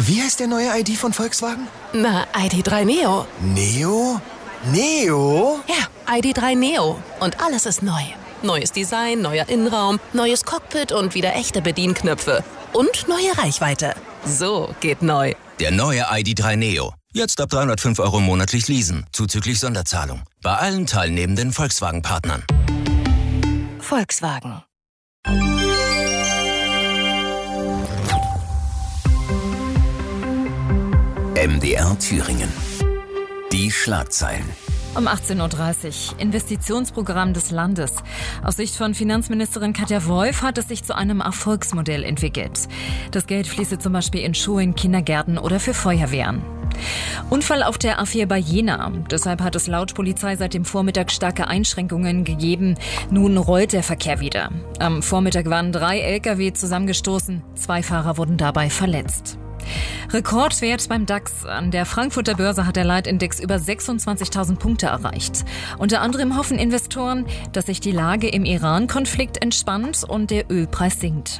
Wie heißt der neue ID von Volkswagen? Na, ID.3 Neo. Neo? Neo? Ja, ID.3 Neo. Und alles ist neu. Neues Design, neuer Innenraum, neues Cockpit und wieder echte Bedienknöpfe. Und neue Reichweite. So geht neu. Der neue ID.3 Neo. Jetzt ab 305 € monatlich leasen, zuzüglich Sonderzahlung. Bei allen teilnehmenden Volkswagen-Partnern. Volkswagen. MDR Thüringen. Die Schlagzeilen. Um 18.30 Uhr. Investitionsprogramm des Landes. Aus Sicht von Finanzministerin Katja Wolf hat es sich zu einem Erfolgsmodell entwickelt. Das Geld fließe zum Beispiel in Schulen, Kindergärten oder für Feuerwehren. Unfall auf der A4 bei Jena. Deshalb hat es laut Polizei seit dem Vormittag starke Einschränkungen gegeben. Nun rollt der Verkehr wieder. Am Vormittag waren 3 Lkw zusammengestoßen. 2 Fahrer wurden dabei verletzt. Rekordwert beim DAX. An der Frankfurter Börse hat der Leitindex über 26.000 Punkte erreicht. Unter anderem hoffen Investoren, dass sich die Lage im Iran-Konflikt entspannt und der Ölpreis sinkt.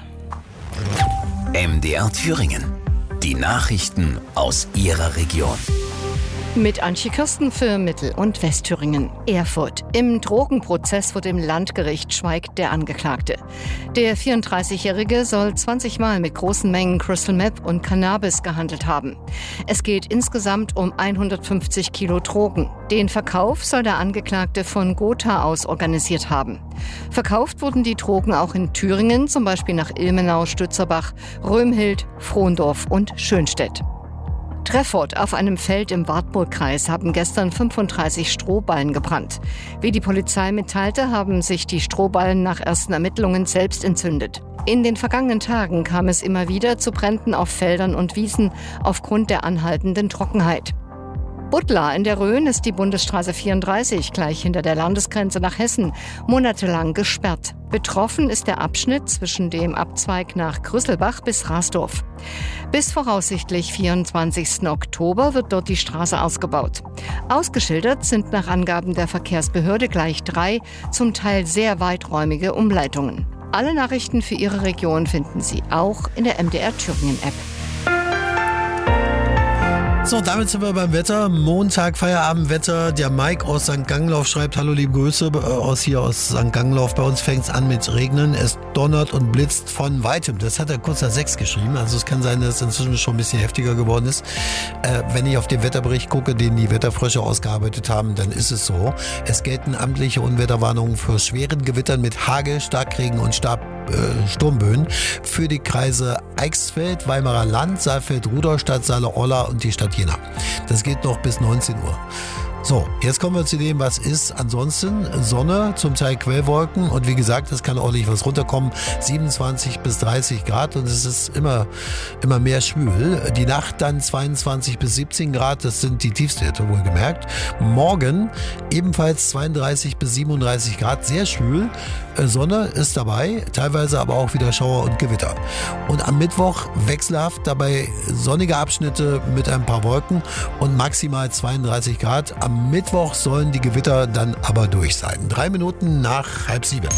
MDR Thüringen. Die Nachrichten aus Ihrer Region. Mit Antje Kirsten für Mittel- und Westthüringen. Erfurt. Im Drogenprozess vor dem Landgericht schweigt der Angeklagte. Der 34-Jährige soll 20 Mal mit großen Mengen Crystal Meth und Cannabis gehandelt haben. Es geht insgesamt um 150 Kilo Drogen. Den Verkauf soll der Angeklagte von Gotha aus organisiert haben. Verkauft wurden die Drogen auch in Thüringen, zum Beispiel nach Ilmenau, Stützerbach, Römhild, Frohndorf und Schönstedt. Treffort. Auf einem Feld im Wartburgkreis haben gestern 35 Strohballen gebrannt. Wie die Polizei mitteilte, haben sich die Strohballen nach ersten Ermittlungen selbst entzündet. In den vergangenen Tagen kam es immer wieder zu Bränden auf Feldern und Wiesen aufgrund der anhaltenden Trockenheit. Buttlar in der Rhön ist die Bundesstraße 34, gleich hinter der Landesgrenze nach Hessen, monatelang gesperrt. Betroffen ist der Abschnitt zwischen dem Abzweig nach Krüsselbach bis Rasdorf. Bis voraussichtlich 24. Oktober wird dort die Straße ausgebaut. Ausgeschildert sind nach Angaben der Verkehrsbehörde gleich 3, zum Teil sehr weiträumige Umleitungen. Alle Nachrichten für Ihre Region finden Sie auch in der MDR Thüringen App. So, damit sind wir beim Wetter. Montag, Feierabendwetter. Der Mike aus St. Ganglauf schreibt: Hallo, liebe Grüße aus St. Ganglauf. Bei uns fängt es an mit Regnen. Es donnert und blitzt von weitem. Das hat er kurz nach 6 geschrieben. Also es kann sein, dass es inzwischen schon ein bisschen heftiger geworden ist. Wenn ich auf den Wetterbericht gucke, den die Wetterfrösche ausgearbeitet haben, dann ist es so. Es gelten amtliche Unwetterwarnungen für schweren Gewittern mit Hagel, Starkregen und Sturmböen für die Kreise Eichsfeld, Weimarer Land, Saalfeld, Rudolstadt, Saale-Orla und die Stadt Jena. Das geht noch bis 19 Uhr. So, jetzt kommen wir zu dem, was ist. Ansonsten Sonne, zum Teil Quellwolken und wie gesagt, es kann ordentlich was runterkommen. 27 bis 30 Grad und es ist immer mehr schwül. Die Nacht dann 22 bis 17 Grad, das sind die Tiefstwerte wohlgemerkt. Morgen ebenfalls 32 bis 37 Grad, sehr schwül. Sonne ist dabei, teilweise aber auch wieder Schauer und Gewitter. Und am Mittwoch wechselhaft, dabei sonnige Abschnitte mit ein paar Wolken und maximal 32 Grad. Am Mittwoch sollen die Gewitter dann aber durch sein. 3 Minuten nach 6:30.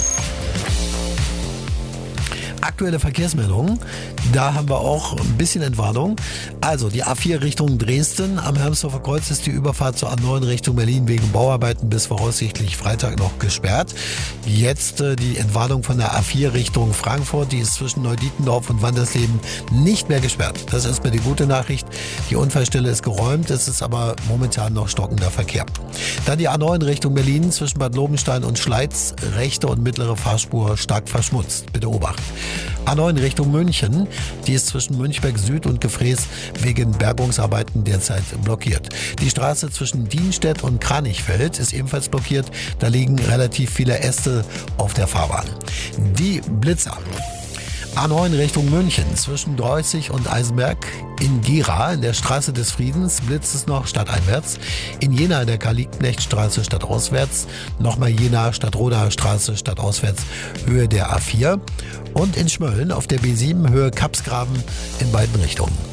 Aktuelle Verkehrsmeldungen, da haben wir auch ein bisschen Entwarnung. Also die A4 Richtung Dresden, am Hermsdorfer Kreuz ist die Überfahrt zur A9 Richtung Berlin wegen Bauarbeiten bis voraussichtlich Freitag noch gesperrt. Jetzt die Entwarnung von der A4 Richtung Frankfurt, die ist zwischen Neudietendorf und Wandersleben nicht mehr gesperrt. Das ist erstmal die gute Nachricht. Die Unfallstelle ist geräumt, es ist aber momentan noch stockender Verkehr. Dann die A9 Richtung Berlin zwischen Bad Lobenstein und Schleiz, rechte und mittlere Fahrspur stark verschmutzt. Bitte obachten. A9 Richtung München, die ist zwischen Münchberg Süd und Gefrees wegen Bergungsarbeiten derzeit blockiert. Die Straße zwischen Dienstedt und Kranichfeld ist ebenfalls blockiert. Da liegen relativ viele Äste auf der Fahrbahn. Die Blitzer. A9 Richtung München zwischen Dreußig und Eisenberg. In Gera, in der Straße des Friedens, blitzt es noch stadteinwärts. In Jena in der Karl-Liebknecht-Straße stadtauswärts. Nochmal Jena, Stadtrodaer Straße stadtauswärts, Höhe der A4. Und in Schmölln auf der B7 Höhe Kapsgraben in beiden Richtungen.